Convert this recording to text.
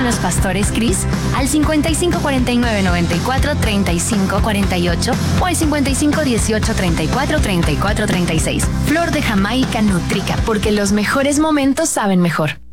los pastores Cris al 55 49 94 35 48 o al 55 18 34 34 36. Flor de Jamaica Nutrica, porque los mejores momentos saben mejor.